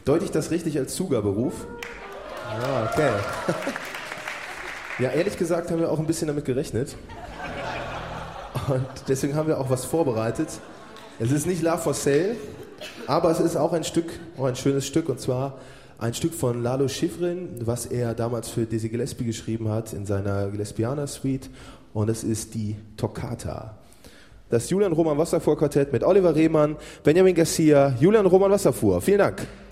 Deute ich das richtig als Zugaberuf? Ja, okay. Ja, ehrlich gesagt haben wir auch ein bisschen damit gerechnet. Und deswegen haben wir auch was vorbereitet. Es ist nicht Love for Sale, aber es ist auch ein Stück, auch ein schönes Stück, und zwar ein Stück von Lalo Schifrin, was er damals für Dizzy Gillespie geschrieben hat in seiner Gillespianer Suite, und es ist die Toccata. Das Julian Roman Wasserfuhr Quartett mit Oliver Rehmann, Benjamin Garcia, Julian Roman Wasserfuhr. Vielen Dank.